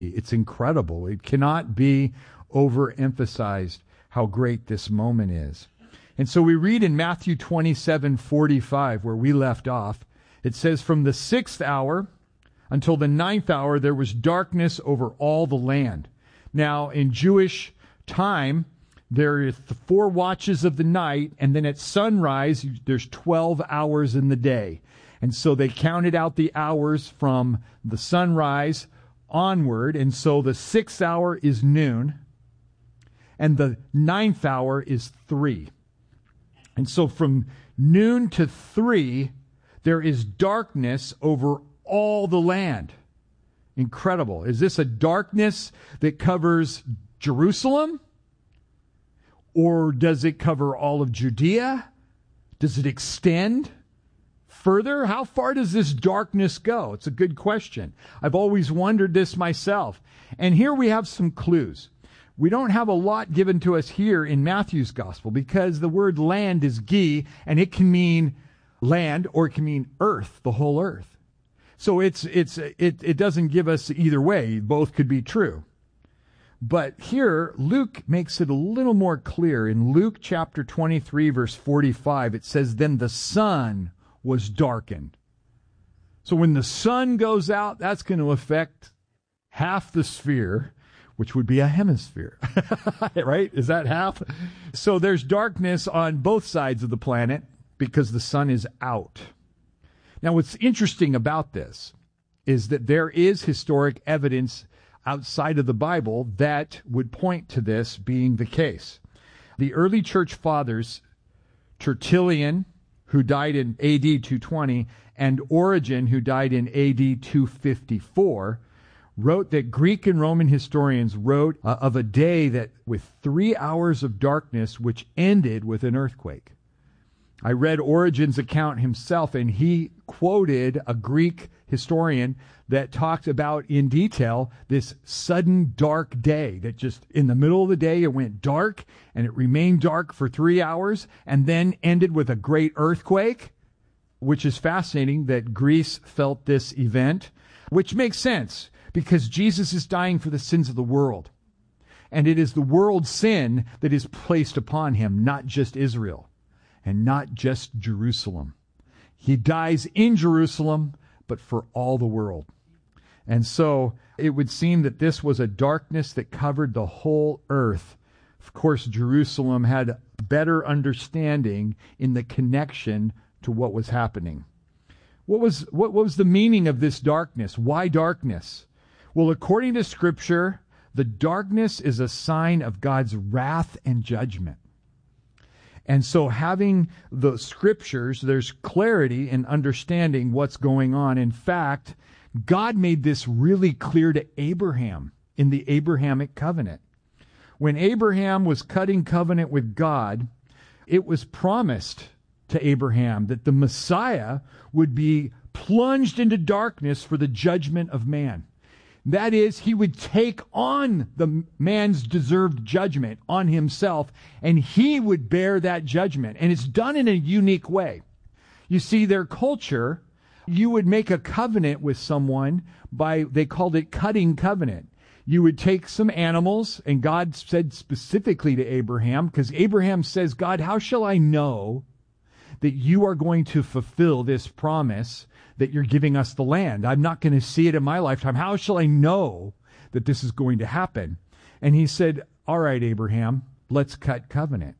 It's incredible. It cannot be overemphasized how great this moment is. And so we read in Matthew 27:45, where we left off, it says, "From the 6th hour until the 9th hour, there was darkness over all the land." Now, in Jewish time, there are 4 watches of the night, and then at sunrise, there's 12 hours in the day. And so they counted out the hours from the sunrise onward, and so the 6th hour is noon, and the 9th hour is 3. And so from noon to 3, there is darkness over all the land. Incredible. Is this a darkness that covers Jerusalem? Or does it cover all of Judea? Does it extend further? How far does this darkness go? It's a good question. I've always wondered this myself. And here we have some clues. We don't have a lot given to us here in Matthew's gospel because the word land is gi, and it can mean land or it can mean earth, the whole earth. So it doesn't give us either way. Both could be true. But here, Luke makes it a little more clear. In Luke chapter 23, verse 45, it says, "Then the sun was darkened." So when the sun goes out, that's going to affect half the sphere, which would be a hemisphere. Right? Is that half? So there's darkness on both sides of the planet because the sun is out. Now, what's interesting about this is that there is historic evidence outside of the Bible that would point to this being the case. The early church fathers, Tertullian, who died in AD 220, and Origen, who died in AD 254, wrote that Greek and Roman historians wrote of a day that with 3 hours of darkness which ended with an earthquake. I read Origen's account himself, and he quoted a Greek historian that talked about in detail this sudden dark day that just in the middle of the day it went dark and it remained dark for 3 hours and then ended with a great earthquake, which is fascinating that Greece felt this event, which makes sense because Jesus is dying for the sins of the world. And it is the world's sin that is placed upon him, not just Israel and not just Jerusalem. He dies in Jerusalem, but for all the world. And so it would seem that this was a darkness that covered the whole earth. Of course, Jerusalem had better understanding in the connection to what was happening. What was the meaning of this darkness? Why darkness? Well, according to Scripture, the darkness is a sign of God's wrath and judgment. And so having the Scriptures, there's clarity in understanding what's going on. In fact, God made this really clear to Abraham in the Abrahamic covenant. When Abraham was cutting covenant with God, it was promised to Abraham that the Messiah would be plunged into darkness for the judgment of man. That is, he would take on the man's deserved judgment on himself, and he would bear that judgment. And it's done in a unique way. You see, their culture, you would make a covenant with someone they called it cutting covenant. You would take some animals, and God said specifically to Abraham, because Abraham says, God, how shall I know that you are going to fulfill this promise that you're giving us the land? I'm not going to see it in my lifetime. How shall I know that this is going to happen? And he said, all right, Abraham, let's cut covenant.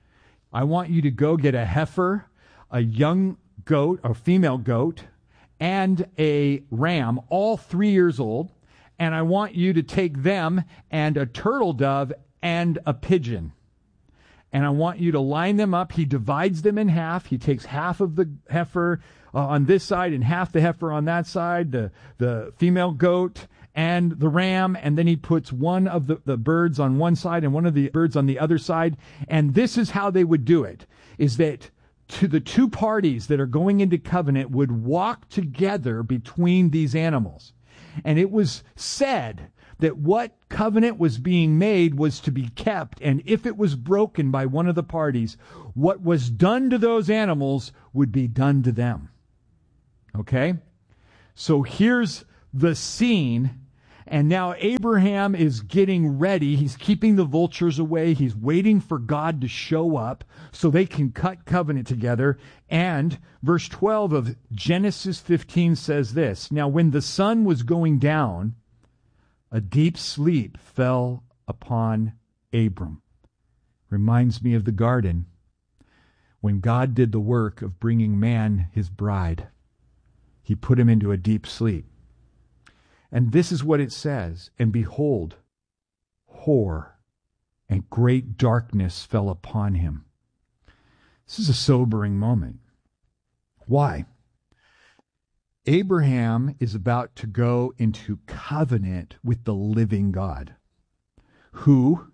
I want you to go get a heifer, a young goat, a female goat, and a ram, all 3 years old. And I want you to take them and a turtle dove and a pigeon. And I want you to line them up. He divides them in half. He takes half of the heifer on this side and half the heifer on that side, the female goat and the ram, and then he puts one of the birds on one side and one of the birds on the other side. And this is how they would do it, is that to the two parties that are going into covenant would walk together between these animals. And it was said that what covenant was being made was to be kept, and if it was broken by one of the parties, what was done to those animals would be done to them. Okay? So here's the scene, And now Abraham is getting ready. He's keeping the vultures away. He's waiting for God to show up so they can cut covenant together. And verse 12 of Genesis 15 says this, "Now when the sun was going down, a deep sleep fell upon Abram." Reminds me of the garden when God did the work of bringing man his bride. He put him into a deep sleep. And this is what it says, "And behold, horror and great darkness fell upon him." This is a sobering moment. Why? Abraham is about to go into covenant with the living God, who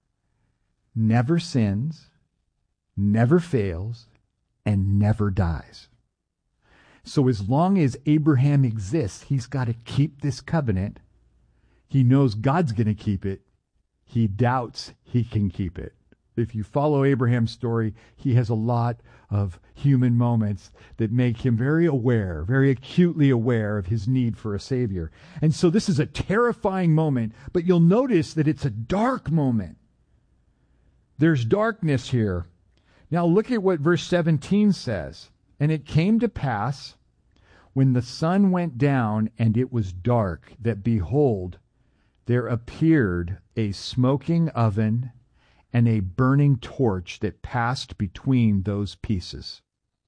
never sins, never fails, and never dies. So as long as Abraham exists, he's got to keep this covenant. He knows God's going to keep it. He doubts he can keep it. If you follow Abraham's story, he has a lot of human moments that make him very aware, very acutely aware of his need for a Savior. And so this is a terrifying moment, but you'll notice that it's a dark moment. There's darkness here. Now look at what verse 17 says. "And it came to pass, when the sun went down and it was dark, that behold, there appeared a smoking oven and a burning torch that passed between those pieces."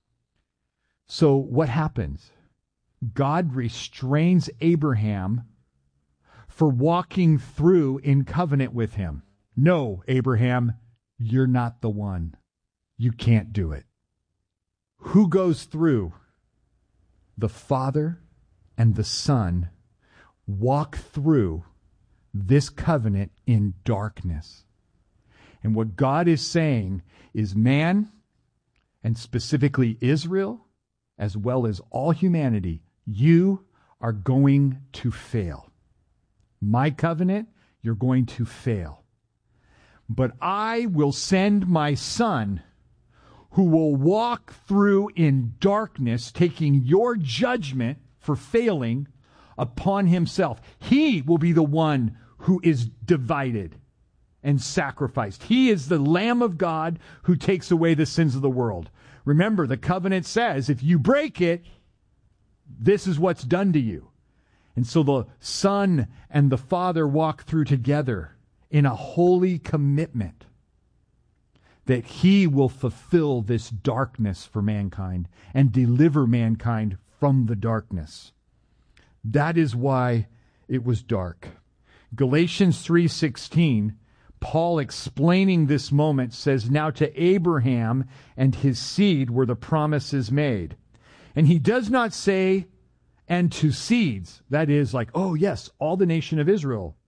So what happens? God restrains Abraham for walking through in covenant with him. "No, Abraham, you're not the one. You can't do it." Who goes through? The Father and the Son walk through this covenant in darkness. And what God is saying is man, and specifically Israel, as well as all humanity, you are going to fail. My covenant, you're going to fail. But I will send my Son, who will walk through in darkness, taking your judgment for failing upon himself. He will be the one who is divided and sacrificed. He is the Lamb of God who takes away the sins of the world. Remember, the covenant says, if you break it, this is what's done to you. And so the Son and the Father walk through together in a holy commitment that he will fulfill this darkness for mankind and deliver mankind from the darkness. That is why it was dark. Galatians 3:16, Paul explaining this moment says, "Now to Abraham and his seed were the promises made." And he does not say, "and to seeds," that is like, oh yes, all the nation of Israel,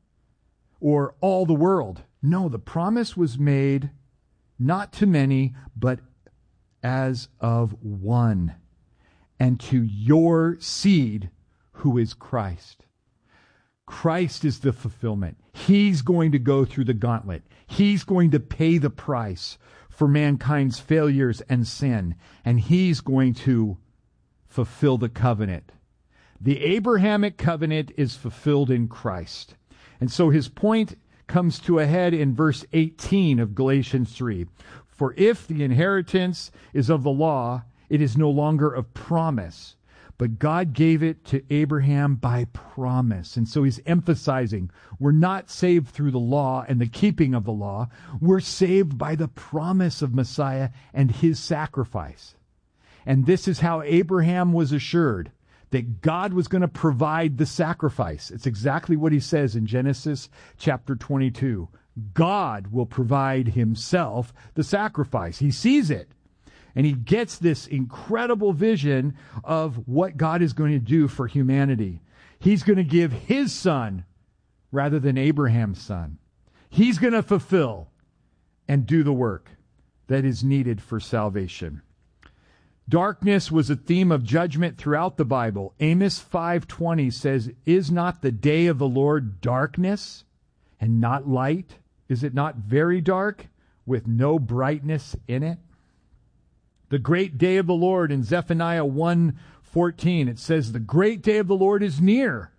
or all the world. No, the promise was made not to many, but as of one, and to your seed, who is Christ. Christ is the fulfillment. He's going to go through the gauntlet. He's going to pay the price for mankind's failures and sin, and he's going to fulfill the covenant. The Abrahamic covenant is fulfilled in Christ. And so his point comes to a head in verse 18 of Galatians 3. "For if the inheritance is of the law, it is no longer of promise, but God gave it to Abraham by promise." And so he's emphasizing we're not saved through the law and the keeping of the law. We're saved by the promise of Messiah and his sacrifice. And this is how Abraham was assured that God was going to provide the sacrifice. It's exactly what he says in Genesis chapter 22. God will provide himself the sacrifice. He sees it. And he gets this incredible vision of what God is going to do for humanity. He's going to give his son rather than Abraham's son. He's going to fulfill and do the work that is needed for salvation. Darkness was a theme of judgment throughout the Bible. Amos 5:20 says, "Is not the day of the Lord darkness and not light? Is it not very dark with no brightness in it?" The great day of the Lord in Zephaniah 1:14, it says, "The great day of the Lord is near,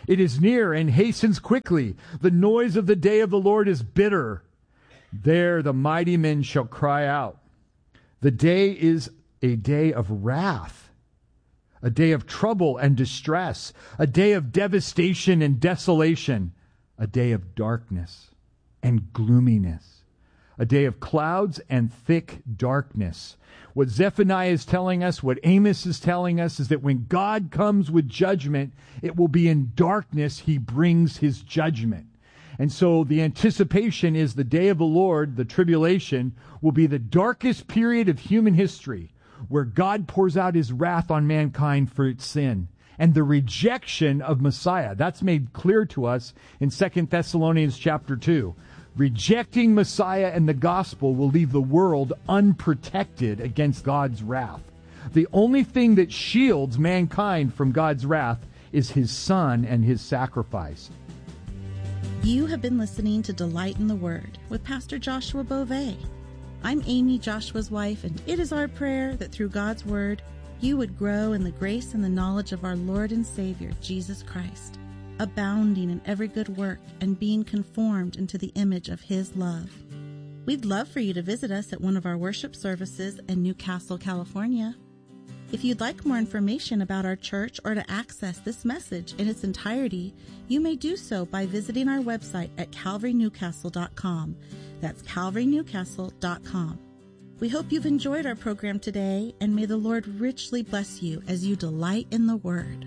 It is near and hastens quickly. The noise of the day of the Lord is bitter. There the mighty men shall cry out. The day is a day of wrath, a day of trouble and distress, a day of devastation and desolation, a day of darkness and gloominess, a day of clouds and thick darkness. What Zephaniah is telling us, what Amos is telling us, is that when God comes with judgment, it will be in darkness he brings his judgment. And so the anticipation is the day of the Lord, the tribulation, will be the darkest period of human history, where God pours out his wrath on mankind for its sin and the rejection of Messiah. That's made clear to us in 2 Thessalonians chapter 2. Rejecting Messiah and the gospel will leave the world unprotected against God's wrath. The only thing that shields mankind from God's wrath is his Son and his sacrifice. You have been listening to Delight in the Word with Pastor Joshua Beauvais. I'm Amy, Joshua's wife, and it is our prayer that through God's Word, you would grow in the grace and the knowledge of our Lord and Savior, Jesus Christ, abounding in every good work and being conformed into the image of his love. We'd love for you to visit us at one of our worship services in Newcastle, California. If you'd like more information about our church or to access this message in its entirety, you may do so by visiting our website at calvarynewcastle.com. That's calvarynewcastle.com. We hope you've enjoyed our program today, and may the Lord richly bless you as you delight in the Word.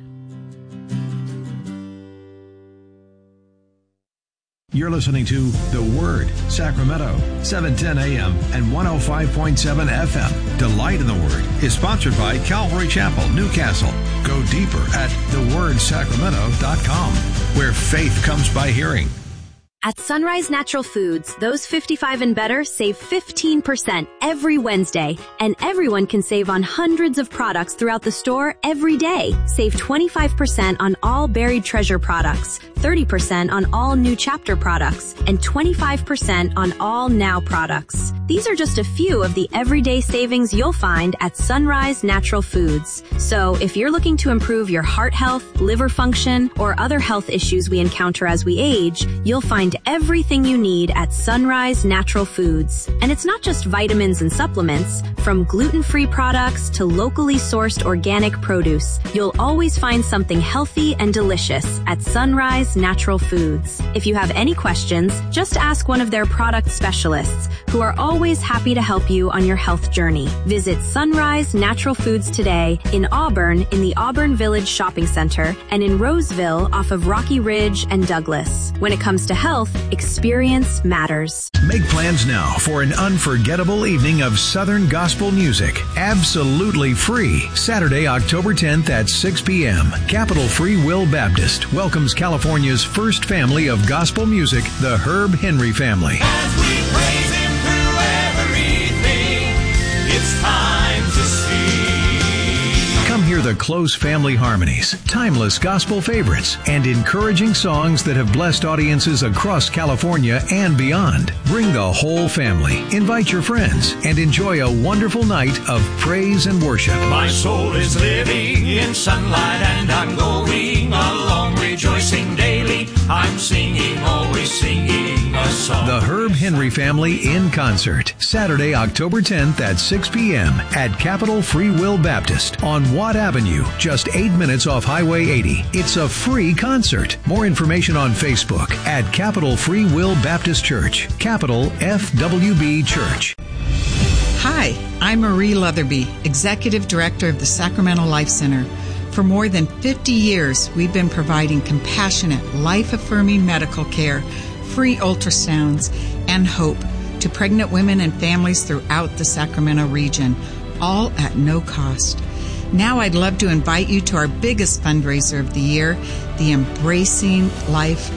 You're listening to The Word, Sacramento, 710 AM and 105.7 FM. Delight in the Word is sponsored by Calvary Chapel, Newcastle. Go deeper at thewordsacramento.com, where faith comes by hearing. At Sunrise Natural Foods, those 55 and better save 15% every Wednesday, and everyone can save on hundreds of products throughout the store every day. Save 25% on all Buried Treasure products, 30% on all New Chapter products, and 25% on all Now products. These are just a few of the everyday savings you'll find at Sunrise Natural Foods. So if you're looking to improve your heart health, liver function, or other health issues we encounter as we age, you'll find everything you need at Sunrise Natural Foods. And it's not just vitamins and supplements. From gluten-free products to locally sourced organic produce, you'll always find something healthy and delicious at Sunrise Natural Foods. If you have any questions, just ask one of their product specialists, who are always happy to help you on your health journey. Visit Sunrise Natural Foods today in Auburn in the Auburn Village Shopping Center and in Roseville off of Rocky Ridge and Douglas. When it comes to health, experience matters. Make plans now for an unforgettable evening of Southern gospel music. Absolutely free. Saturday, October 10th at 6 p.m. Capital Free Will Baptist welcomes California's first family of gospel music, the Herb Henry family. As we praise him through everything, it's time to sing. Come hear the close family harmonies, timeless gospel favorites, and encouraging songs that have blessed audiences across California and beyond. Bring the whole family, invite your friends, and enjoy a wonderful night of praise and worship. My soul is living in sunlight and I'm going along, rejoicing daily. I'm singing, always singing a song. The Herb Henry family in concert, Saturday, October 10th at 6 p.m. at Capital Free Will Baptist on Watt Avenue, just 8 minutes off Highway 80. It's a free concert. More information on Facebook at Capital Free Will Baptist Church, Capital FWB Church. Hi, I'm Marie Leatherby, Executive Director of the Sacramento Life Center. For more than 50 years, we've been providing compassionate, life-affirming medical care, free ultrasounds, and hope to pregnant women and families throughout the Sacramento region, all at no cost. Now I'd love to invite you to our biggest fundraiser of the year, the Embracing Life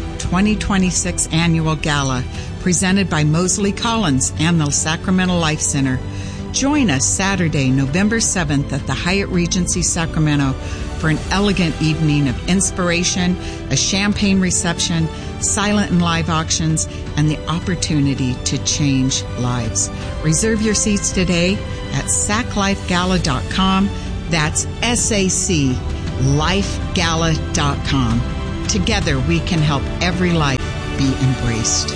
2026 Annual Gala, presented by Mosley Collins and the Sacramento Life Center. Join us Saturday, November 7th at the Hyatt Regency Sacramento for an elegant evening of inspiration, a champagne reception, silent and live auctions, and the opportunity to change lives. Reserve your seats today at saclifegala.com. That's SAC, lifegala.com. Together, we can help every life be embraced.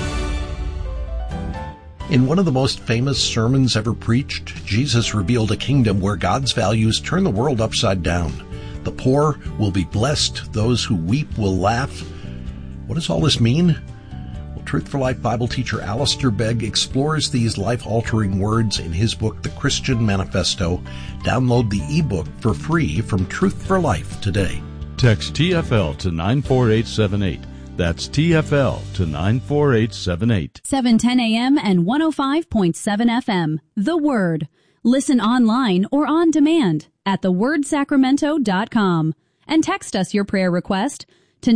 In one of the most famous sermons ever preached, Jesus revealed a kingdom where God's values turn the world upside down. The poor will be blessed. Those who weep will laugh. What does all this mean? Well, Truth for Life Bible teacher Alistair Begg explores these life-altering words in his book, The Christian Manifesto. Download the ebook for free from Truth for Life today. Text TFL to 94878. That's TFL to 94878. 710 a.m. and 105.7 FM. The Word. Listen online or on demand at thewordsacramento.com. And text us your prayer request to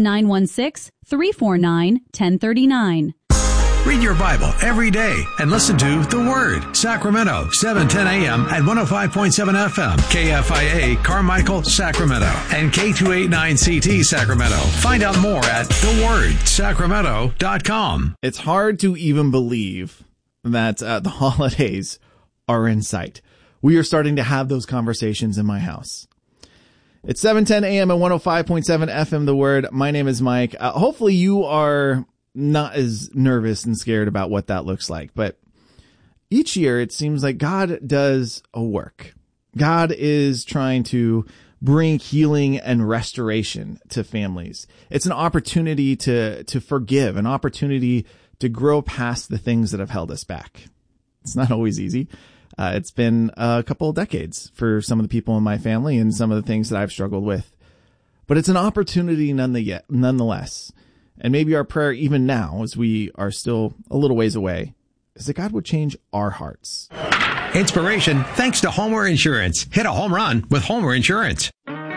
916-349-1039. Read your Bible every day and listen to The Word. Sacramento, 710 a.m. and 105.7 FM. KFIA, Carmichael, Sacramento. And K289CT, Sacramento. Find out more at thewordsacramento.com. It's hard to even believe that the holidays are in sight. We are starting to have those conversations in my house. It's 7:10 a.m. and 105.7 FM, The Word. My name is Mike. Hopefully you are not as nervous and scared about what that looks like. But each year it seems like God does a work. God is trying to bring healing and restoration to families. It's an opportunity to forgive, an opportunity to grow past the things that have held us back. It's not always easy. It's been a couple of decades for some of the people in my family and some of the things that I've struggled with. But it's an opportunity nonetheless. And maybe our prayer even now, as we are still a little ways away, is that God would change our hearts. Inspiration thanks to Homer Insurance. Hit a home run with Homer Insurance.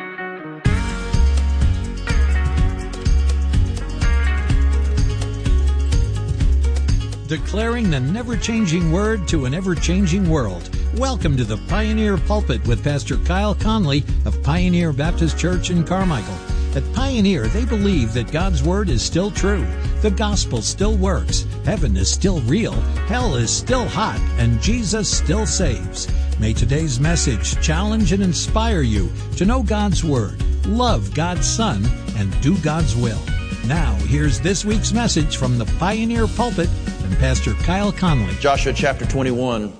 Declaring the never-changing word to an ever-changing world. Welcome to the Pioneer Pulpit with Pastor Kyle Conley of Pioneer Baptist Church in Carmichael. At Pioneer, they believe that God's Word is still true, the gospel still works, heaven is still real, hell is still hot, and Jesus still saves. May today's message challenge and inspire you to know God's Word, love God's Son, and do God's will. Now, here's this week's message from the Pioneer Pulpit and Pastor Kyle Conley. Joshua chapter 21.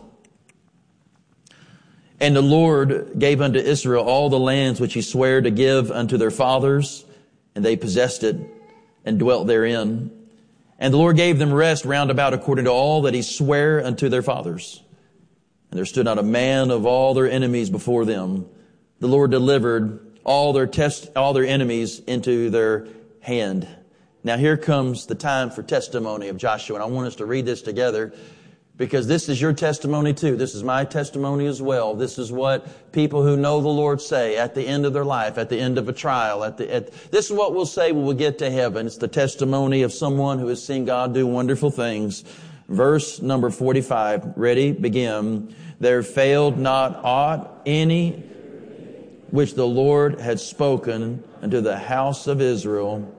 And the Lord gave unto Israel all the lands which he sware to give unto their fathers, and they possessed it and dwelt therein. And the Lord gave them rest round about according to all that he sware unto their fathers. And there stood not a man of all their enemies before them. The Lord delivered all their enemies into their hand. Now here comes the time for testimony of Joshua, and I want us to read this together, because this is your testimony too. This is my testimony as well. This is what people who know the Lord say at the end of their life, at the end of a trial. This is what we'll say when we get to heaven. It's the testimony of someone who has seen God do wonderful things. Verse number 45. Ready? Begin. There failed not aught any which the Lord had spoken unto the house of Israel.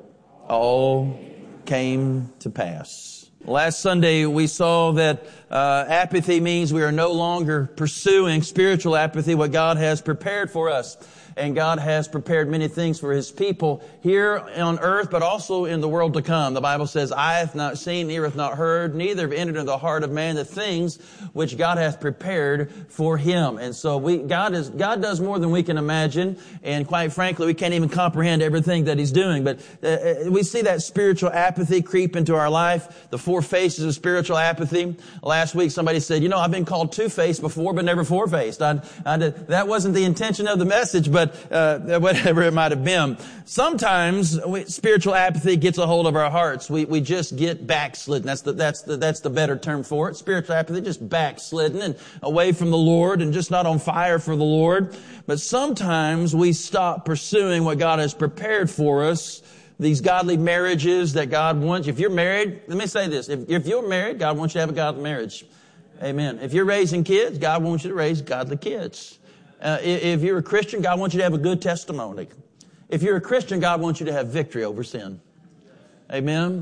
All came to pass. Last Sunday, we saw that apathy means we are no longer pursuing spiritual apathy, what God has prepared for us. And God has prepared many things for his people here on earth, but also in the world to come. The Bible says, eye hath not seen, ear hath not heard, neither have entered into the heart of man the things which God hath prepared for him. And so God does more than we can imagine. And quite frankly, we can't even comprehend everything that he's doing. But we see that spiritual apathy creep into our life. The four faces of spiritual apathy. Last week, somebody said, I've been called two-faced before, but never four-faced. That wasn't the intention of the message, but whatever it might have been. Sometimes spiritual apathy gets a hold of our hearts. We just get backslidden. That's the better term for it. Spiritual apathy, just backslidden and away from the Lord and just not on fire for the Lord. But sometimes we stop pursuing what God has prepared for us. These godly marriages that God wants. If you're married, let me say this. If you're married, God wants you to have a godly marriage. Amen. If you're raising kids, God wants you to raise godly kids. If you're a Christian, God wants you to have a good testimony. If you're a Christian, God wants you to have victory over sin. Amen.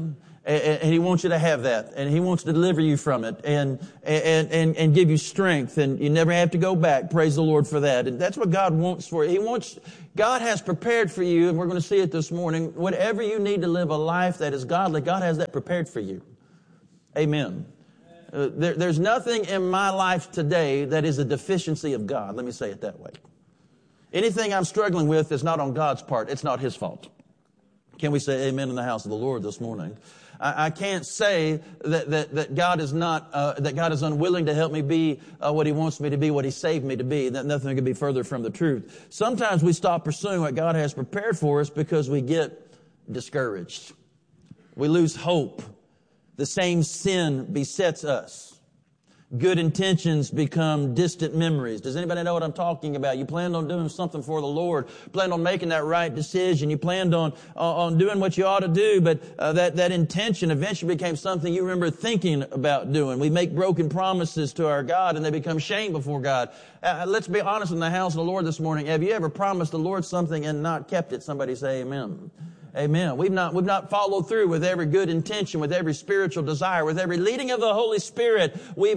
And He wants you to have that. And He wants to deliver you from it and give you strength. And you never have to go back. Praise the Lord for that. And that's what God wants for you. God has prepared for you, and we're going to see it this morning, whatever you need to live a life that is godly, God has that prepared for you. Amen. There's nothing in my life today that is a deficiency of God. Let me say it that way. Anything I'm struggling with is not on God's part. It's not His fault. Can we say amen in the house of the Lord this morning? I can't say that God is not, that God is unwilling to help me be what He wants me to be, what He saved me to be. That nothing could be further from the truth. Sometimes we stop pursuing what God has prepared for us because we get discouraged. We lose hope. The same sin besets us. Good intentions become distant memories. Does anybody know what I'm talking about? You planned on doing something for the Lord, planned on making that right decision. You planned on doing what you ought to do, but that intention eventually became something you remember thinking about doing. We make broken promises to our God, and they become shame before God. Let's be honest in the house of the Lord this morning. Have you ever promised the Lord something and not kept it? Somebody say amen. Amen. We've not followed through with every good intention, with every spiritual desire, with every leading of the Holy Spirit.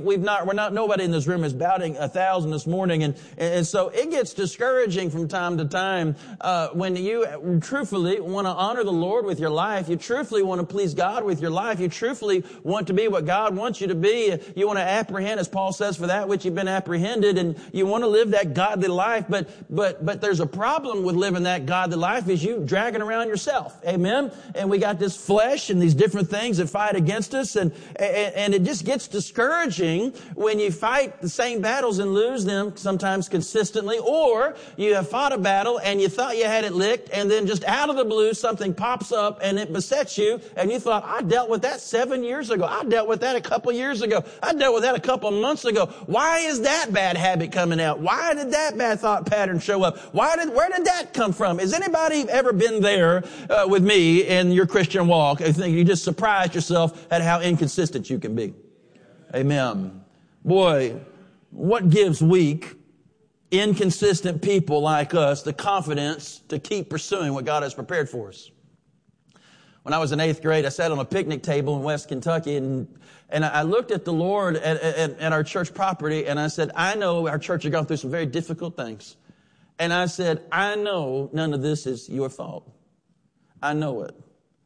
Nobody in this room is bowing 1,000 this morning. And so it gets discouraging from time to time, when you truthfully want to honor the Lord with your life. You truthfully want to please God with your life. You truthfully want to be what God wants you to be. You want to apprehend, as Paul says, for that which you've been apprehended, and you want to live that godly life. But there's a problem with living that godly life, is you dragging around yourself. Amen. And we got this flesh and these different things that fight against us, and it just gets discouraging when you fight the same battles and lose them sometimes consistently, or you have fought a battle and you thought you had it licked, and then just out of the blue something pops up and it besets you, and you thought, I dealt with that 7 years ago. I dealt with that a couple years ago. I dealt with that a couple months ago. Why is that bad habit coming out? Why did that bad thought pattern show up? Where did that come from? Has anybody ever been there with me in your Christian walk? I think you just surprised yourself at how inconsistent you can be. Amen. Boy, what gives weak, inconsistent people like us the confidence to keep pursuing what God has prepared for us? When I was in 8th grade, I sat on a picnic table in West Kentucky, and I looked at the Lord at our church property, and I said, I know our church has gone through some very difficult things. And I said, I know none of this is your fault. I know it.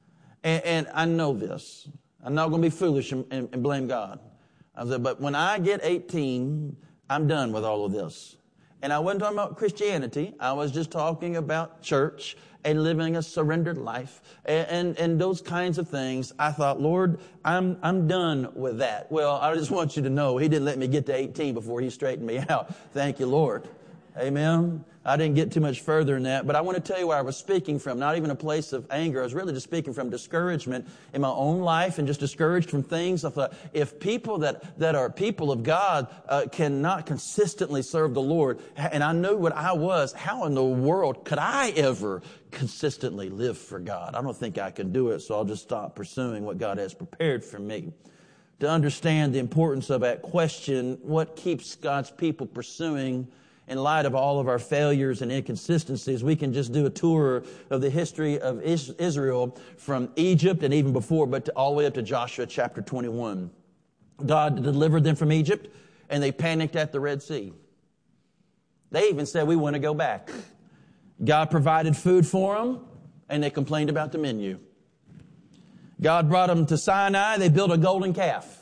And I know this. I'm not going to be foolish and blame God. I said, but when I get 18, I'm done with all of this. And I wasn't talking about Christianity. I was just talking about church and living a surrendered life and those kinds of things. I thought, Lord, I'm done with that. Well, I just want you to know He didn't let me get to 18 before He straightened me out. Thank you, Lord. Amen. I didn't get too much further than that, but I want to tell you where I was speaking from. Not even a place of anger. I was really just speaking from discouragement in my own life, and just discouraged from things. I thought, if people that are people of God cannot consistently serve the Lord, and I knew what I was, how in the world could I ever consistently live for God? I don't think I can do it, so I'll just stop pursuing what God has prepared for me. To understand the importance of that question, what keeps God's people pursuing in light of all of our failures and inconsistencies, we can just do a tour of the history of Israel from Egypt and even before, but all the way up to Joshua chapter 21. God delivered them from Egypt, and they panicked at the Red Sea. They even said, we want to go back. God provided food for them, and they complained about the menu. God brought them to Sinai. They built a golden calf.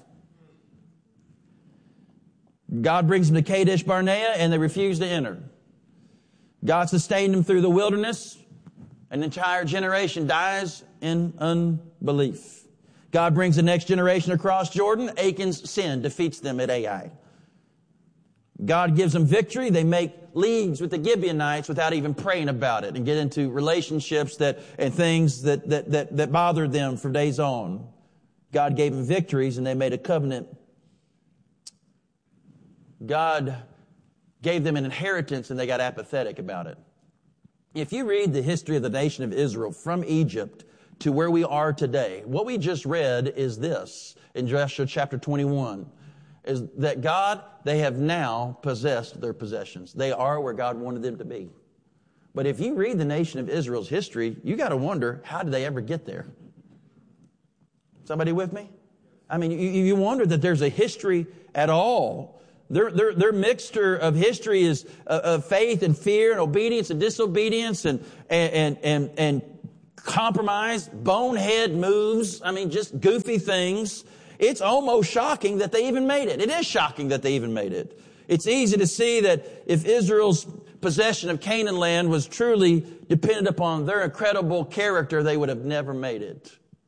God brings them to Kadesh Barnea, and they refuse to enter. God sustained them through the wilderness. An entire generation dies in unbelief. God brings the next generation across Jordan. Achan's sin defeats them at Ai. God gives them victory. They make leagues with the Gibeonites without even praying about it, and get into relationships and things that bothered them for days on. God gave them victories, and they made a covenant. God gave them an inheritance, and they got apathetic about it. If you read the history of the nation of Israel from Egypt to where we are today, what we just read is this in Joshua chapter 21, is that they have now possessed their possessions. They are where God wanted them to be. But if you read the nation of Israel's history, you got to wonder, how did they ever get there? Somebody with me? I mean, you wonder that there's a history at all. Their mixture of history is of faith and fear and obedience and disobedience and compromise, bonehead moves. I mean, just goofy things. It's almost shocking that they even made it. It is shocking that they even made it. It's easy to see that if Israel's possession of Canaan land was truly dependent upon their incredible character, they would have never made it.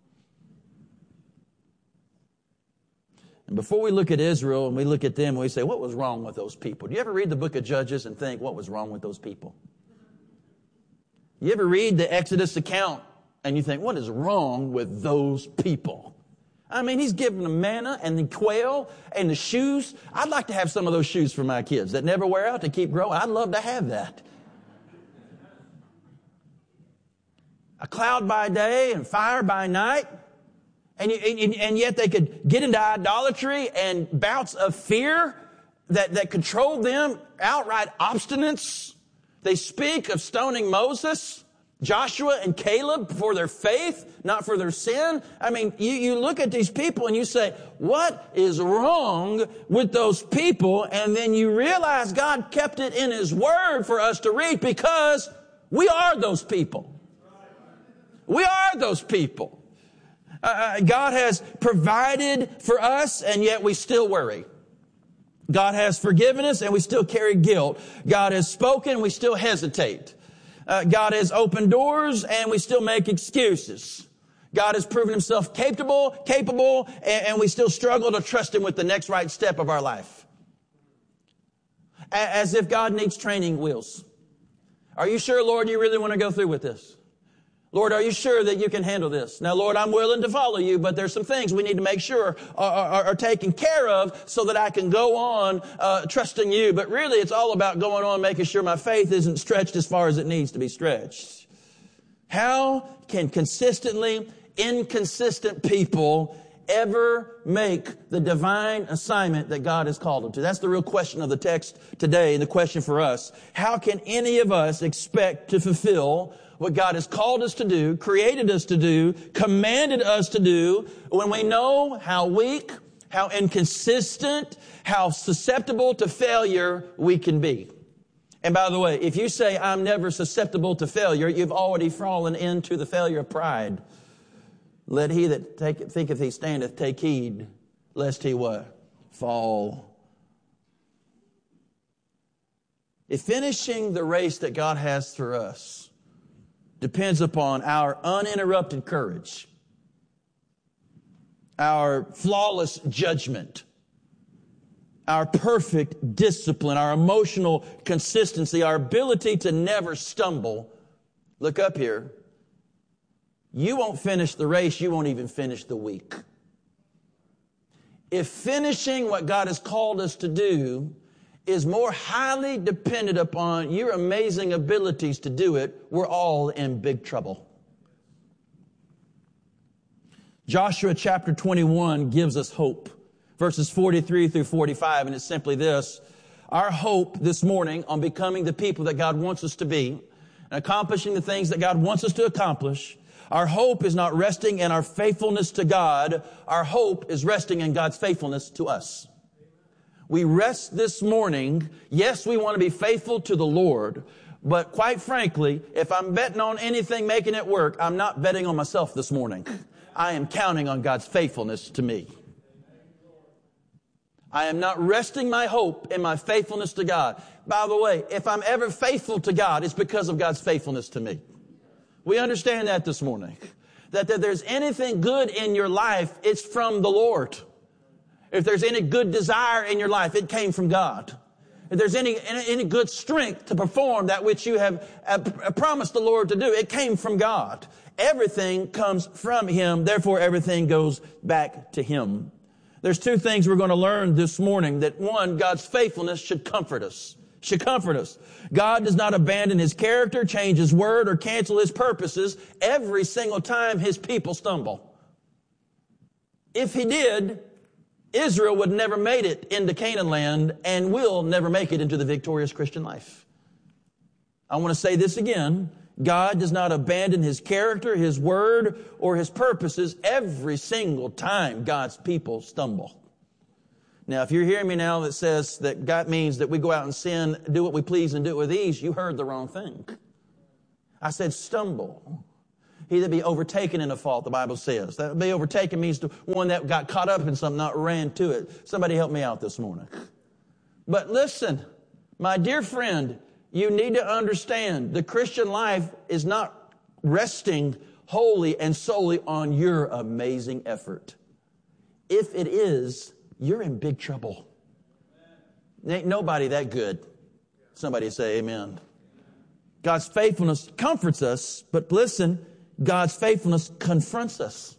And before we look at Israel and we look at them, we say, what was wrong with those people? Do you ever read the book of Judges and think, what was wrong with those people? You ever read the Exodus account and you think, what is wrong with those people? I mean, he's given them manna and the quail and the shoes. I'd like to have some of those shoes for my kids that never wear out, to keep growing. I'd love to have that. A cloud by day and fire by night. And yet they could get into idolatry and bouts of fear that controlled them, outright obstinance. They speak of stoning Moses, Joshua, and Caleb for their faith, not for their sin. I mean, you look at these people and you say, what is wrong with those people? And then you realize God kept it in His Word for us to read because we are those people. We are those people. God has provided for us, and yet we still worry. God has forgiven us, and we still carry guilt. God has spoken, we still hesitate. God has opened doors, and we still make excuses. God has proven Himself capable, and we still struggle to trust Him with the next right step of our life. As if God needs training wheels. Are you sure, Lord, you really want to go through with this? Lord, are you sure that you can handle this? Now, Lord, I'm willing to follow you, but there's some things we need to make sure are taken care of so that I can go on trusting you. But really, it's all about going on making sure my faith isn't stretched as far as it needs to be stretched. How can consistently inconsistent people ever make the divine assignment that God has called them to? That's the real question of the text today, and the question for us. How can any of us expect to fulfill what God has called us to do, created us to do, commanded us to do, when we know how weak, how inconsistent, how susceptible to failure we can be? And by the way, if you say, I'm never susceptible to failure, you've already fallen into the failure of pride. Let he that thinketh he standeth take heed, lest he what? Fall. If finishing the race that God has for us depends upon our uninterrupted courage, our flawless judgment, our perfect discipline, our emotional consistency, our ability to never stumble, look up here, you won't finish the race, you won't even finish the week. If finishing what God has called us to do is more highly dependent upon your amazing abilities to do it, we're all in big trouble. Joshua chapter 21 gives us hope. Verses 43 through 45, and it's simply this. Our hope this morning on becoming the people that God wants us to be and accomplishing the things that God wants us to accomplish, our hope is not resting in our faithfulness to God. Our hope is resting in God's faithfulness to us. We rest this morning. Yes, we want to be faithful to the Lord. But quite frankly, if I'm betting on anything making it work, I'm not betting on myself this morning. I am counting on God's faithfulness to me. I am not resting my hope in my faithfulness to God. By the way, if I'm ever faithful to God, it's because of God's faithfulness to me. We understand that this morning. That if there's anything good in your life, it's from the Lord. If there's any good desire in your life, it came from God. If there's any good strength to perform that which you have promised the Lord to do, it came from God. Everything comes from Him. Therefore, everything goes back to Him. There's two things we're going to learn this morning. That one, God's faithfulness should comfort us. Should comfort us. God does not abandon His character, change His word, or cancel His purposes every single time His people stumble. If He did, Israel would never made it into Canaan land and will never make it into the victorious Christian life. I want to say this again. God does not abandon His character, His word, or His purposes every single time God's people stumble. Now, if you're hearing me now that says that God means that we go out and sin, do what we please and do it with ease, you heard the wrong thing. I said stumble. He that be overtaken in a fault, the Bible says. That be overtaken means the one that got caught up in something, not ran to it. Somebody help me out this morning. But listen, my dear friend, you need to understand the Christian life is not resting wholly and solely on your amazing effort. If it is, you're in big trouble. Ain't nobody that good. Somebody say amen. God's faithfulness comforts us, but listen, God's faithfulness confronts us.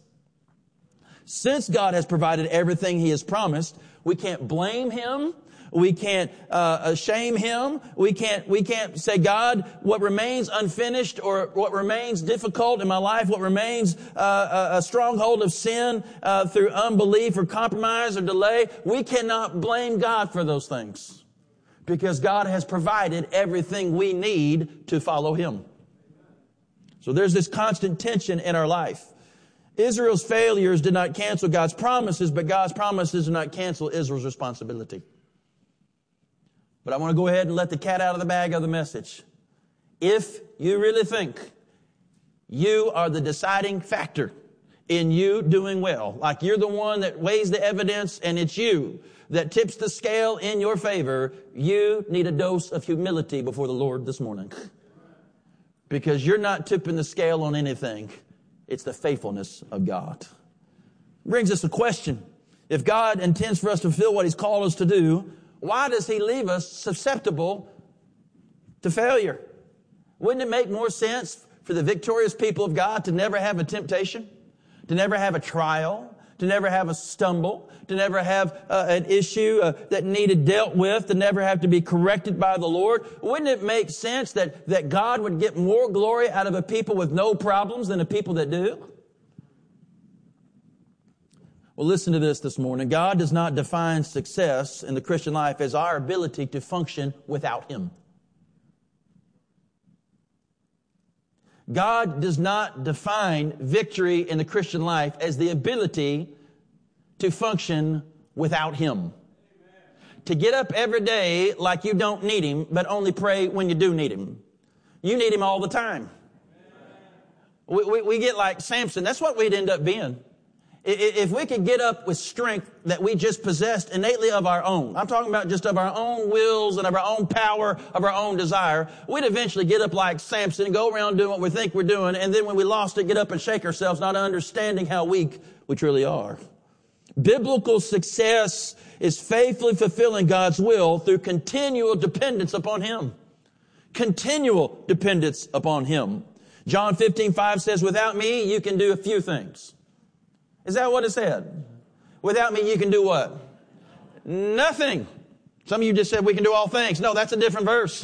Since God has provided everything He has promised, we can't blame Him. We can't shame Him. We can't say, God, what remains unfinished or what remains difficult in my life, what remains a stronghold of sin through unbelief or compromise or delay, we cannot blame God for those things because God has provided everything we need to follow Him. So there's this constant tension in our life. Israel's failures did not cancel God's promises, but God's promises did not cancel Israel's responsibility. But I want to go ahead and let the cat out of the bag of the message. If you really think you are the deciding factor in you doing well, like you're the one that weighs the evidence and it's you that tips the scale in your favor, you need a dose of humility before the Lord this morning. Because you're not tipping the scale on anything. It's the faithfulness of God. Brings us a question. If God intends for us to fulfill what He's called us to do, why does He leave us susceptible to failure? Wouldn't it make more sense for the victorious people of God to never have a temptation, to never have a trial, to never have a stumble, to never have an issue that needed dealt with, to never have to be corrected by the Lord? Wouldn't it make sense that God would get more glory out of a people with no problems than a people that do? Well, listen to this morning. God does not define success in the Christian life as our ability to function without Him. God does not define victory in the Christian life as the ability to function without Him. To get up every day like you don't need Him, but only pray when you do need Him. You need Him all the time. We get like Samson. That's what we'd end up being. If we could get up with strength that we just possessed innately of our own, I'm talking about just of our own wills and of our own power, of our own desire, we'd eventually get up like Samson and go around doing what we think we're doing, and then when we lost it, get up and shake ourselves, not understanding how weak we truly are. Biblical success is faithfully fulfilling God's will through continual dependence upon Him. Continual dependence upon Him. John 15:5 says, without me, you can do a few things. Is that what it said? Without me, you can do what? Nothing. Some of you just said we can do all things. No, that's a different verse.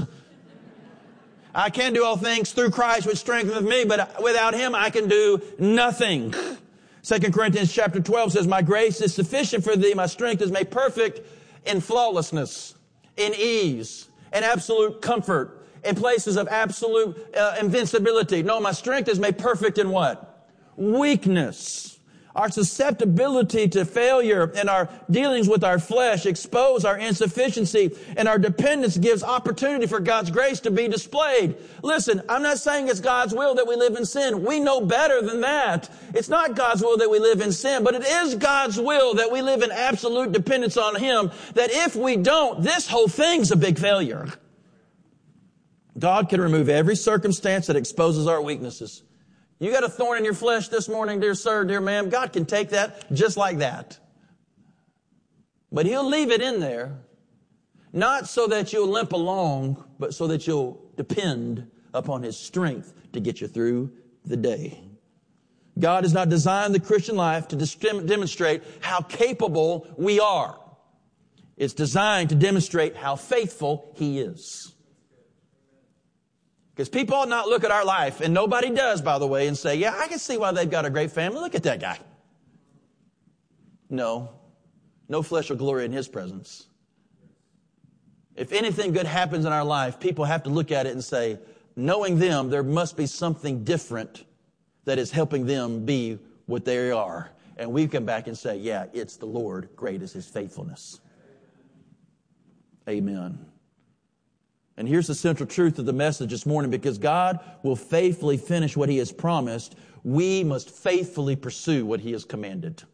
I can do all things through Christ which strengtheneth me, but without Him I can do nothing. 2 Corinthians chapter 12 says, my grace is sufficient for thee. My strength is made perfect in flawlessness, in ease, in absolute comfort, in places of absolute invincibility. No, my strength is made perfect in what? Weakness. Our susceptibility to failure and our dealings with our flesh expose our insufficiency, and our dependence gives opportunity for God's grace to be displayed. Listen, I'm not saying it's God's will that we live in sin. We know better than that. It's not God's will that we live in sin, but it is God's will that we live in absolute dependence on Him, that if we don't, this whole thing's a big failure. God can remove every circumstance that exposes our weaknesses. You got a thorn in your flesh this morning, dear sir, dear ma'am. God can take that just like that. But He'll leave it in there, not so that you'll limp along, but so that you'll depend upon His strength to get you through the day. God has not designed the Christian life to demonstrate how capable we are. It's designed to demonstrate how faithful He is. Because people ought not look at our life, and nobody does, by the way, and say, yeah, I can see why they've got a great family. Look at that guy. No flesh will glory in His presence. If anything good happens in our life, people have to look at it and say, knowing them, there must be something different that is helping them be what they are. And we come back and say, yeah, it's the Lord. Great is His faithfulness. Amen. And here's the central truth of the message this morning. Because God will faithfully finish what He has promised, we must faithfully pursue what He has commanded.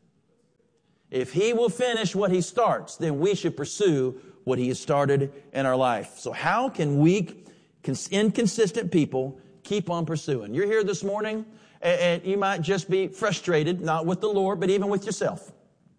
If He will finish what He starts, then we should pursue what He has started in our life. So how can weak, inconsistent people keep on pursuing? You're here this morning, and you might just be frustrated, not with the Lord, but even with yourself.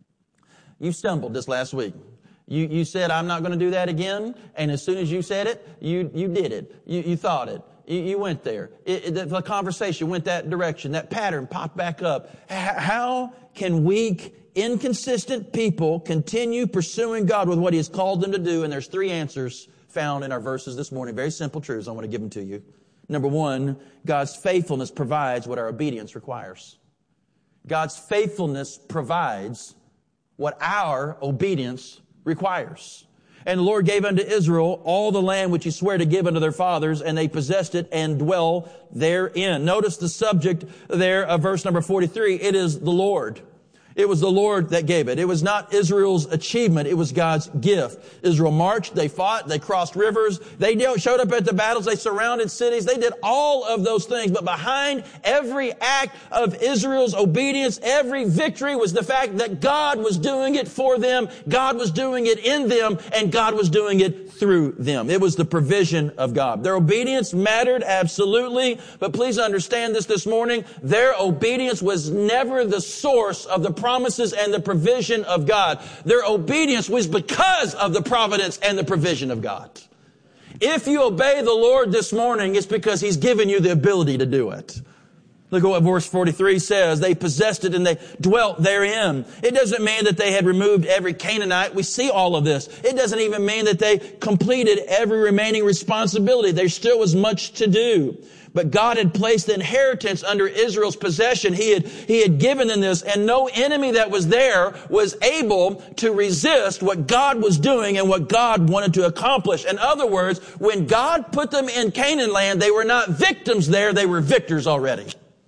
You stumbled this last week. You said, I'm not going to do that again. And as soon as you said it, you did it. You thought it. You went there. The conversation went that direction. That pattern popped back up. How can weak, inconsistent people continue pursuing God with what He has called them to do? And there's 3 answers found in our verses this morning. Very simple truths. I want to give them to you. Number 1, God's faithfulness provides what our obedience requires. God's faithfulness provides what our obedience requires. And the Lord gave unto Israel all the land which He sware to give unto their fathers, and they possessed it and dwell therein. Notice the subject there of verse number 43. It is the Lord. It was the Lord that gave it. It was not Israel's achievement. It was God's gift. Israel marched. They fought. They crossed rivers. They showed up at the battles. They surrounded cities. They did all of those things. But behind every act of Israel's obedience, every victory was the fact that God was doing it for them. God was doing it in them. And God was doing it through them. It was the provision of God. Their obedience mattered absolutely. But please understand this morning. Their obedience was never the source of the promises and the provision of God. Their obedience was because of the providence and the provision of God. If you obey the Lord this morning, it's because He's given you the ability to do it. Look at what verse 43 says. They possessed it and they dwelt therein. It doesn't mean that they had removed every Canaanite. We see all of this. It doesn't even mean that they completed every remaining responsibility. There still was much to do. But God had placed the inheritance under Israel's possession. He had given them this, and no enemy that was there was able to resist what God was doing and what God wanted to accomplish. In other words, when God put them in Canaan land, they were not victims there, they were victors already.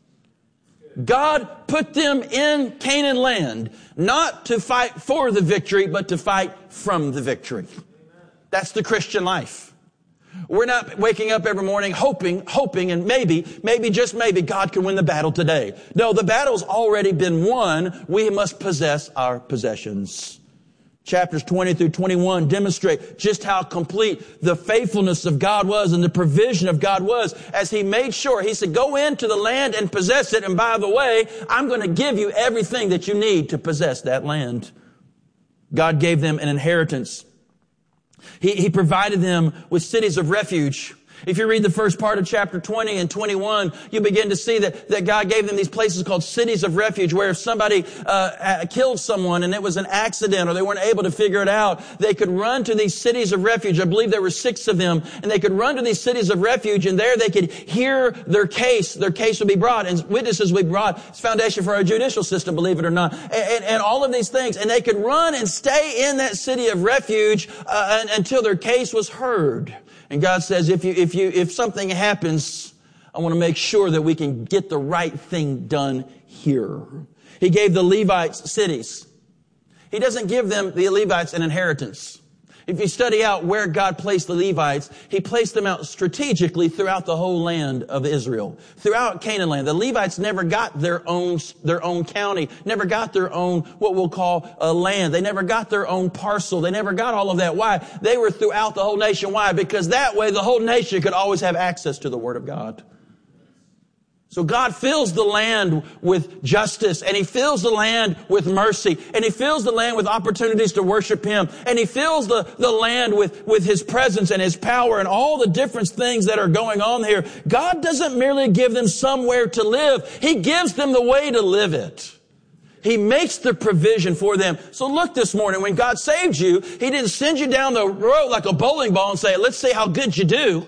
God put them in Canaan land, not to fight for the victory, but to fight from the victory. That's the Christian life. We're not waking up every morning hoping, and maybe, just maybe, God can win the battle today. No, the battle's already been won. We must possess our possessions. Chapters 20 through 21 demonstrate just how complete the faithfulness of God was and the provision of God was as He made sure. He said, go into the land and possess it. And by the way, I'm going to give you everything that you need to possess that land. God gave them an inheritance. He provided them with cities of refuge. If you read the first part of chapter 20 and 21, you begin to see that God gave them these places called cities of refuge, where if somebody killed someone and it was an accident or they weren't able to figure it out, they could run to these cities of refuge. I believe there were 6 of them, and they could run to these cities of refuge, and there they could hear their case. Their case would be brought, and witnesses would be brought. It's foundation for our judicial system, believe it or not, and all of these things. And they could run and stay in that city of refuge until their case was heard. And God says, if something happens, I want to make sure that we can get the right thing done here. He gave the Levites cities. He doesn't give them, the Levites, an inheritance. If you study out where God placed the Levites, He placed them out strategically throughout the whole land of Israel. Throughout Canaan land. The Levites never got their own county, never got their own, what we'll call a land. They never got their own parcel. They never got all of that. Why? They were throughout the whole nation. Why? Because that way the whole nation could always have access to the Word of God. So God fills the land with justice, and He fills the land with mercy, and He fills the land with opportunities to worship Him, and He fills the land with His presence and His power and all the different things that are going on here. God doesn't merely give them somewhere to live. He gives them the way to live it. He makes the provision for them. So look this morning, when God saved you, He didn't send you down the road like a bowling ball and say, let's see how good you do.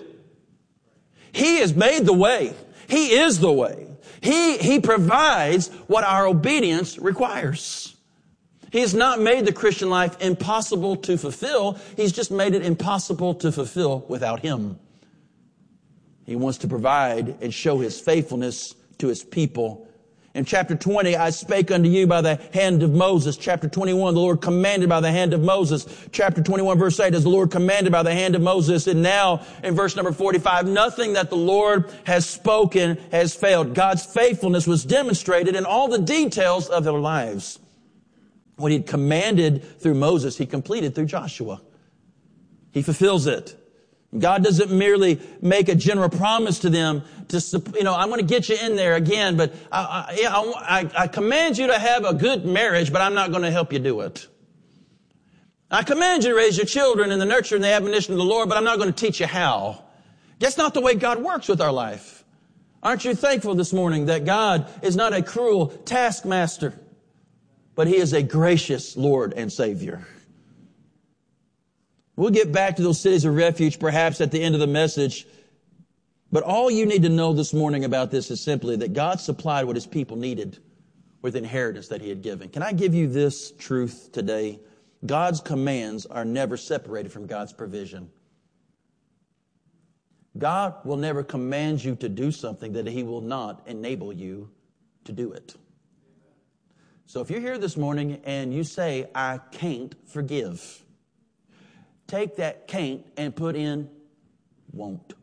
He has made the way. He is the way. He provides what our obedience requires. He has not made the Christian life impossible to fulfill. He's just made it impossible to fulfill without Him. He wants to provide and show His faithfulness to His people. In chapter 20, I spake unto you by the hand of Moses. Chapter 21, the Lord commanded by the hand of Moses. Chapter 21, verse 8, as the Lord commanded by the hand of Moses. And now, in verse number 45, nothing that the Lord has spoken has failed. God's faithfulness was demonstrated in all the details of their lives. What He commanded through Moses, He completed through Joshua. He fulfills it. God doesn't merely make a general promise to them to, I'm going to get you in there again, but I command you to have a good marriage, but I'm not going to help you do it. I command you to raise your children in the nurture and the admonition of the Lord, but I'm not going to teach you how. That's not the way God works with our life. Aren't you thankful this morning that God is not a cruel taskmaster, but He is a gracious Lord and Savior? We'll get back to those cities of refuge perhaps at the end of the message. But all you need to know this morning about this is simply that God supplied what His people needed with the inheritance that He had given. Can I give you this truth today? God's commands are never separated from God's provision. God will never command you to do something that He will not enable you to do it. So if you're here this morning and you say, I can't forgive, take that can't and put in won't.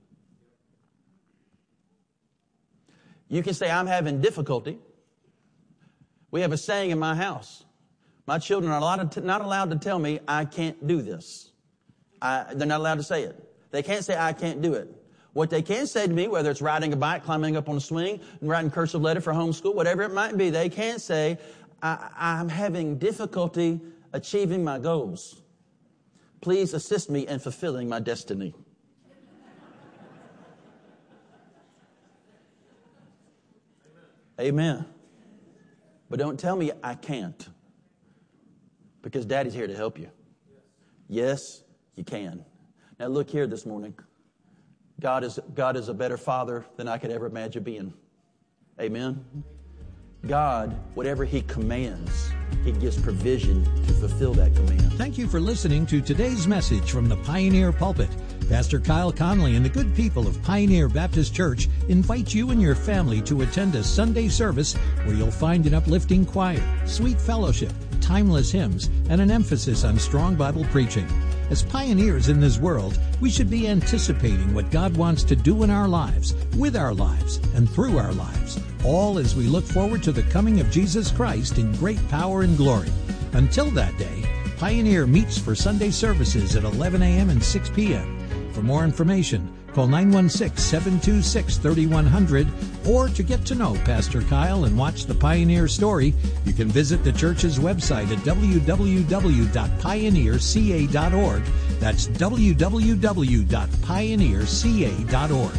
You can say, I'm having difficulty. We have a saying in my house. My children are not allowed to tell me I can't do this. They're not allowed to say it. They can't say I can't do it. What they can say to me, whether it's riding a bike, climbing up on a swing, and writing cursive letter for homeschool, whatever it might be, they can't say, I'm having difficulty achieving my goals. Please assist me in fulfilling my destiny. Amen. But don't tell me I can't, because Daddy's here to help you. Yes, you can. Now look here this morning. God is a better Father than I could ever imagine being. Amen. God, whatever He commands, He gives provision to fulfill that command. Thank you for listening to today's message from the Pioneer Pulpit. Pastor Kyle Conley and the good people of Pioneer Baptist Church invite you and your family to attend a Sunday service where you'll find an uplifting choir, sweet fellowship, timeless hymns, and an emphasis on strong Bible preaching. As pioneers in this world, we should be anticipating what God wants to do in our lives, with our lives, and through our lives, all as we look forward to the coming of Jesus Christ in great power and glory. Until that day, Pioneer meets for Sunday services at 11 a.m. and 6 p.m. For more information, call 916-726-3100, or to get to know Pastor Kyle and watch the Pioneer story, you can visit the church's website at www.pioneerca.org. That's www.pioneerca.org.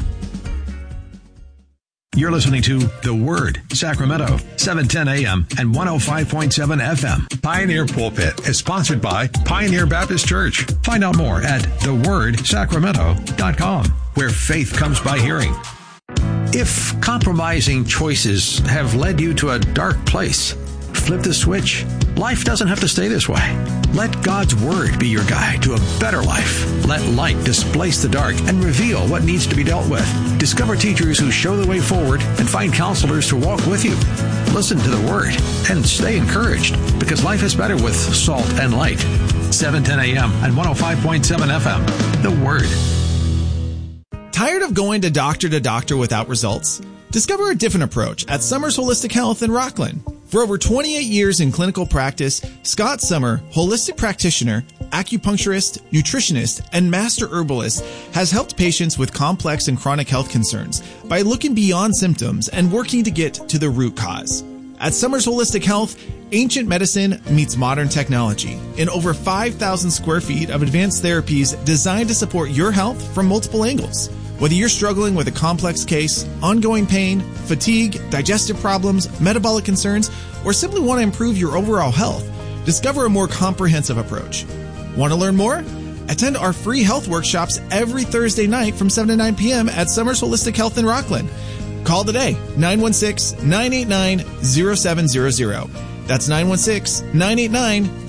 You're listening to The Word, Sacramento, 710 AM and 105.7 FM. Pioneer Pulpit is sponsored by Pioneer Baptist Church. Find out more at thewordsacramento.com, where faith comes by hearing. If compromising choices have led you to a dark place, flip the switch. Life doesn't have to stay this way. Let God's Word be your guide to a better life. Let light displace the dark and reveal what needs to be dealt with. Discover teachers who show the way forward and find counselors to walk with you. Listen to the Word and stay encouraged, because life is better with salt and light. 710 AM and 105.7 FM. The Word. Tired of going to doctor without results? Discover a different approach at Summers Holistic Health in Rockland. For over 28 years in clinical practice, Scott Summer, holistic practitioner, acupuncturist, nutritionist, and master herbalist, has helped patients with complex and chronic health concerns by looking beyond symptoms and working to get to the root cause. At Summers Holistic Health, ancient medicine meets modern technology in over 5,000 square feet of advanced therapies designed to support your health from multiple angles. Whether you're struggling with a complex case, ongoing pain, fatigue, digestive problems, metabolic concerns, or simply want to improve your overall health, discover a more comprehensive approach. Want to learn more? Attend our free health workshops every Thursday night from 7 to 9 p.m. at Summers Holistic Health in Rockland. Call today, 916-989-0700. That's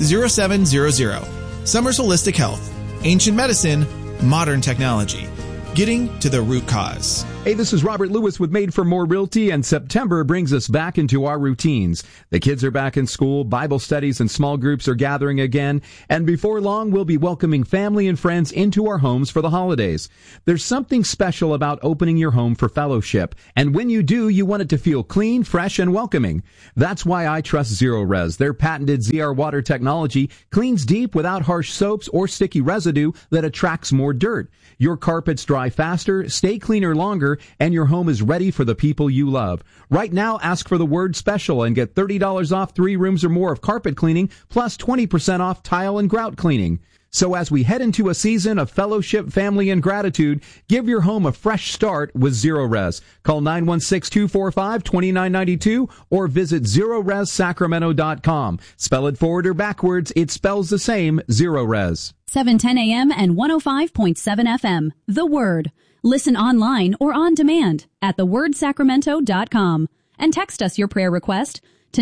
916-989-0700. Summers Holistic Health. Ancient medicine, modern technology. getting to the root cause. Hey, this is Robert Lewis with Made for More Realty, and September brings us back into our routines. The kids are back in school, Bible studies and small groups are gathering again, and before long we'll be welcoming family and friends into our homes for the holidays. There's something special about opening your home for fellowship, and when you do, you want it to feel clean, fresh, and welcoming. That's why I trust Zero-Res. Their patented ZR water technology cleans deep without harsh soaps or sticky residue that attracts more dirt. Your carpets dry faster, stay cleaner longer, and your home is ready for the people you love. Right now, ask for the word special and get $30 off 3 rooms or more of carpet cleaning, plus 20% off tile and grout cleaning. So as we head into a season of fellowship, family, and gratitude, give your home a fresh start with Zero-Res. Call 916-245-2992 or visit ZeroResSacramento.com. Spell it forward or backwards, it spells the same, Zero-Res. 710 AM and 105.7 FM. The Word. Listen online or on demand at thewordsacramento.com and text us your prayer request to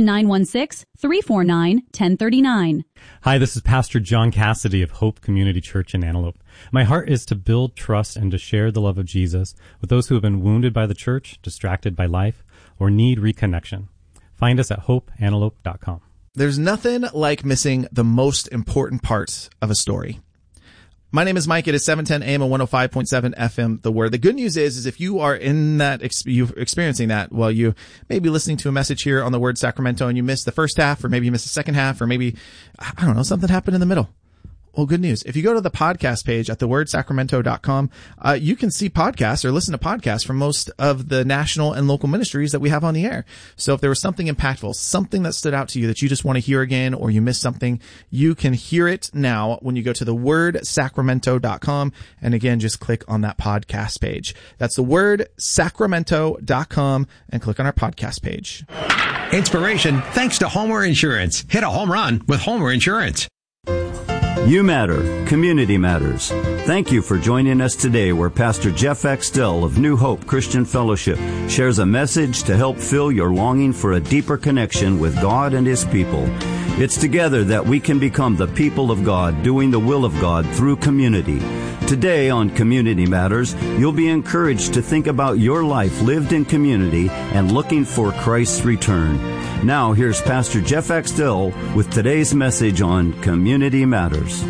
916-349-1039. Hi, this is Pastor John Cassidy of Hope Community Church in Antelope. My heart is to build trust and to share the love of Jesus with those who have been wounded by the church, distracted by life, or need reconnection. Find us at hopeantelope.com. There's nothing like missing the most important parts of a story. My name is Mike. It is 710 AM and 105.7 FM, The Word. The good news is if you are in that, you're experiencing that, well, you may be listening to a message here on The Word Sacramento and you missed the first half, or maybe you missed the second half, or maybe, I don't know, something happened in the middle. Well, good news. If you go to the podcast page at thewordsacramento.com, you can see podcasts or listen to podcasts from most of the national and local ministries that we have on the air. So if there was something impactful, something that stood out to you that you just want to hear again, or you missed something, you can hear it now when you go to thewordsacramento.com. And again, just click on that podcast page. That's thewordsacramento.com and click on our podcast page. Inspiration thanks to Homer Insurance. Hit a home run with Homer Insurance. You matter. Community matters. Thank you for joining us today, where Pastor Jeff Axtell of New Hope Christian Fellowship shares a message to help fill your longing for a deeper connection with God and His people. It's together that we can become the people of God, doing the will of God through community. Today on Community Matters, you'll be encouraged to think about your life lived in community and looking for Christ's return. Now, here's Pastor Jeff Axtell with today's message on Community Matters.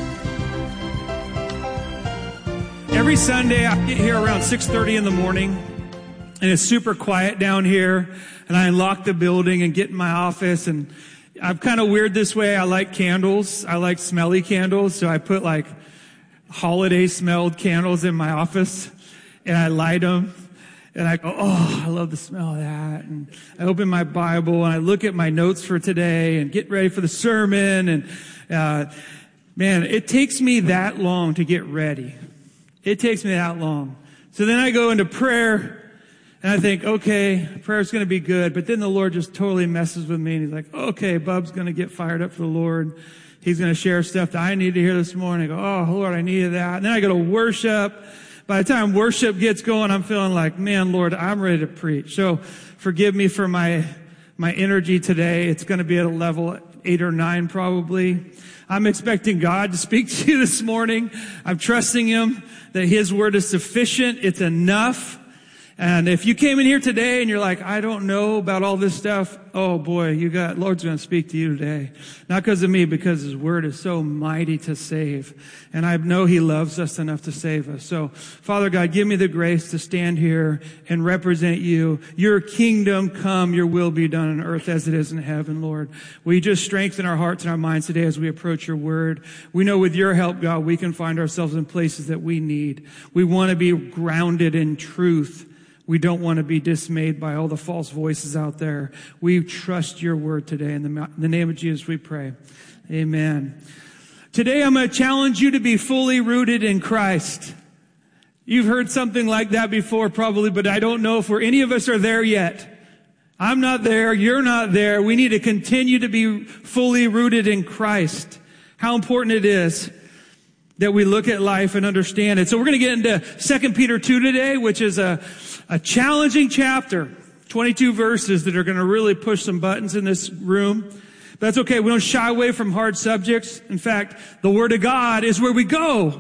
Every Sunday, I get here around 6:30 in the morning, and it's super quiet down here, and I unlock the building and get in my office, and I'm kind of weird this way. I like candles. I like smelly candles, so I put like holiday-smelled candles in my office, and I light them. And I go, oh, I love the smell of that. And I open my Bible and I look at my notes for today and get ready for the sermon. And, man, it takes me that long to get ready. It takes me that long. So then I go into prayer and I think, okay, prayer's going to be good. But then the Lord just totally messes with me. And He's like, okay, Bub's going to get fired up for the Lord. He's going to share stuff that I need to hear this morning. I go, oh, Lord, I needed that. And then I go to worship. By the time worship gets going, I'm feeling like, man, Lord, I'm ready to preach. So forgive me for my energy today. It's going to be at a level 8 or 9 probably. I'm expecting God to speak to you this morning. I'm trusting Him that His word is sufficient. It's enough. And if you came in here today and you're like, I don't know about all this stuff, oh boy, Lord's going to speak to you today. Not because of me, because His word is so mighty to save. And I know He loves us enough to save us. So, Father God, give me the grace to stand here and represent You. Your kingdom come, Your will be done on earth as it is in heaven, Lord. Will You just strengthen our hearts and our minds today as we approach Your word? We know with Your help, God, we can find ourselves in places that we need. We want to be grounded in truth. We don't want to be dismayed by all the false voices out there. We trust Your word today. In the name of Jesus, we pray. Amen. Today, I'm going to challenge you to be fully rooted in Christ. You've heard something like that before, probably, but I don't know if any of us are there yet. I'm not there. You're not there. We need to continue to be fully rooted in Christ. How important it is that we look at life and understand it. So we're going to get into 2 Peter 2 today, which is a challenging chapter, 22 verses that are going to really push some buttons in this room. But that's okay. We don't shy away from hard subjects. In fact, the Word of God is where we go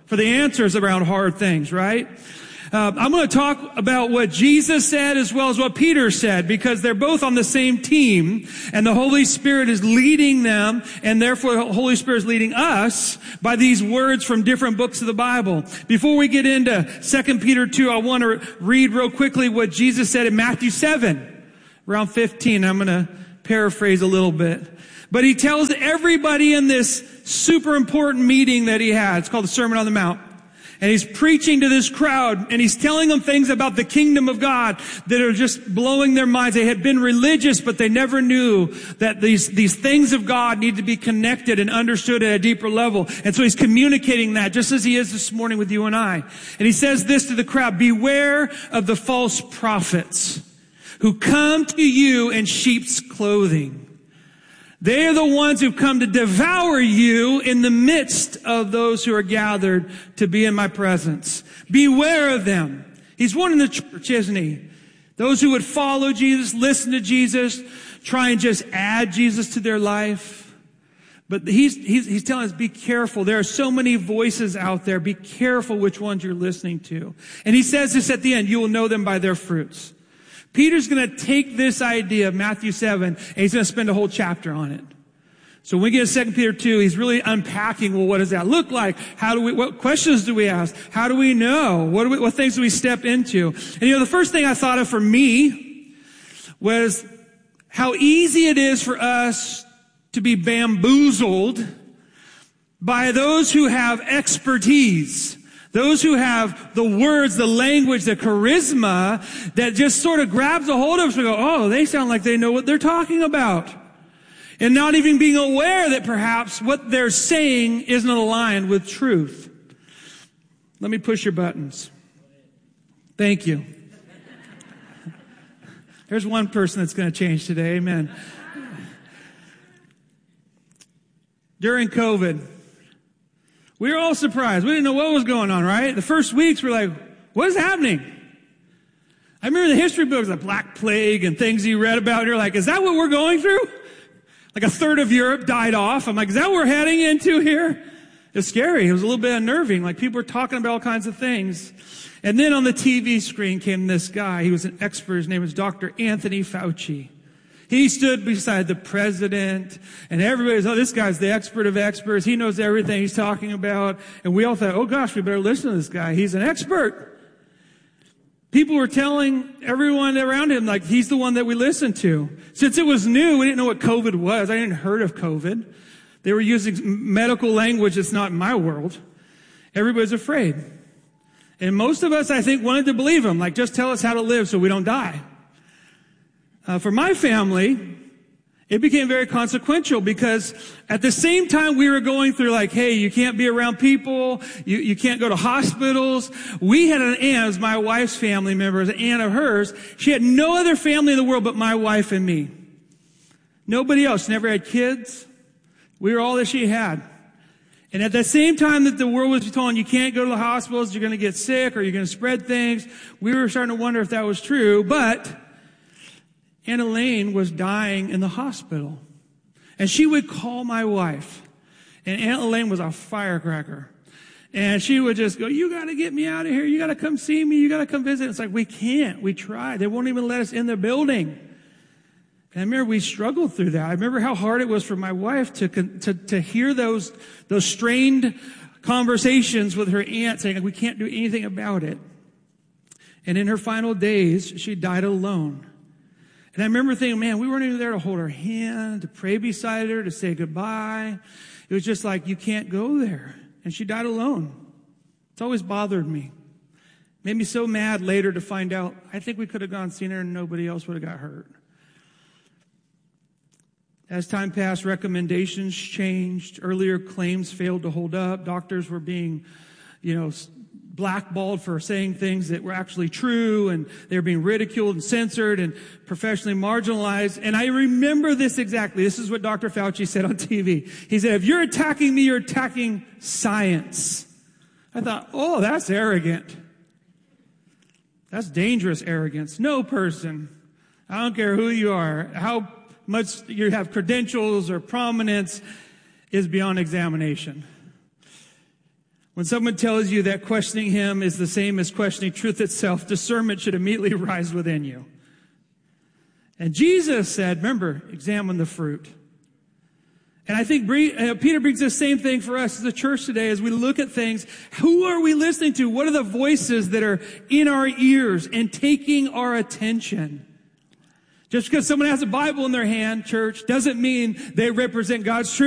for the answers around hard things, right? I'm going to talk about what Jesus said as well as what Peter said, because they're both on the same team, and the Holy Spirit is leading them, and therefore the Holy Spirit is leading us by these words from different books of the Bible. Before we get into 2 Peter 2, I want to read real quickly what Jesus said in Matthew 7, around 15. I'm going to paraphrase a little bit. But he tells everybody in this super important meeting that he had, it's called the Sermon on the Mount, and he's preaching to this crowd, and he's telling them things about the kingdom of God that are just blowing their minds. They had been religious, but they never knew that these things of God need to be connected and understood at a deeper level. And so he's communicating that, just as he is this morning with you and I. And he says this to the crowd: beware of the false prophets who come to you in sheep's clothing. They are the ones who've come to devour you in the midst of those who are gathered to be in my presence. Beware of them. He's warning the church, isn't he? Those who would follow Jesus, listen to Jesus, try and just add Jesus to their life. But he's telling us, be careful. There are so many voices out there. Be careful which ones you're listening to. And he says this at the end: you will know them by their fruits. Peter's going to take this idea of Matthew 7, and he's going to spend a whole chapter on it. So when we get to 2 Peter 2, he's really unpacking, well, what does that look like? What questions do we ask? How do we know? What things do we step into? And the first thing I thought of for me was how easy it is for us to be bamboozled by those who have expertise. Those who have the words, the language, the charisma that just sort of grabs a hold of us and go, oh, they sound like they know what they're talking about. And not even being aware that perhaps what they're saying isn't aligned with truth. Let me push your buttons. Thank you. There's one person that's going to change today. Amen. During COVID, we were all surprised. We didn't know what was going on, right? The first weeks we're like, what is happening? I remember the history books, the Black Plague and things you read about. And you're like, is that what we're going through? Like a third of Europe died off. I'm like, is that what we're heading into here? It was scary. It was a little bit unnerving. Like people were talking about all kinds of things. And then on the TV screen came this guy. He was an expert. His name was Dr. Anthony Fauci. He stood beside the president, and everybody's, oh, this guy's the expert of experts. He knows everything he's talking about. And we all thought, oh gosh, we better listen to this guy. He's an expert. People were telling everyone around him, like, he's the one that we listen to. Since it was new, we didn't know what COVID was. I hadn't heard of COVID. They were using medical language that's not in my world. Everybody's afraid. And most of us, I think, wanted to believe him. Like, just tell us how to live so we don't die. For my family, it became very consequential because at the same time we were going through like, hey, you can't be around people, you can't go to hospitals. We had an aunt, it was my wife's family member, an aunt of hers. She had no other family in the world but my wife and me. Nobody else, never had kids. We were all that she had. And at the same time that the world was telling you can't go to the hospitals, you're going to get sick or you're going to spread things, we were starting to wonder if that was true. But Aunt Elaine was dying in the hospital. And she would call my wife. And Aunt Elaine was a firecracker. And she would just go, you got to get me out of here. You got to come see me. You got to come visit. It's like, we can't. We tried. They won't even let us in the building. And I remember we struggled through that. I remember how hard it was for my wife to hear those strained conversations with her aunt saying, we can't do anything about it. And in her final days, she died alone. And I remember thinking, man, we weren't even there to hold her hand, to pray beside her, to say goodbye. It was just like, you can't go there. And she died alone. It's always bothered me. Made me so mad later to find out, I think we could have gone and seen her and nobody else would have got hurt. As time passed, recommendations changed. Earlier claims failed to hold up. Doctors were being, blackballed for saying things that were actually true, and they were being ridiculed and censored and professionally marginalized. And I remember this exactly. This is what Dr. Fauci said on TV. He said, if you're attacking me, you're attacking science. I thought, oh, that's arrogant. That's dangerous arrogance. No person, I don't care who you are, how much you have credentials or prominence, is beyond examination. When someone tells you that questioning him is the same as questioning truth itself, discernment should immediately rise within you. And Jesus said, remember, examine the fruit. And I think Peter brings the same thing for us as a church today as we look at things. Who are we listening to? What are the voices that are in our ears and taking our attention? Just because someone has a Bible in their hand, church, doesn't mean they represent God's truth.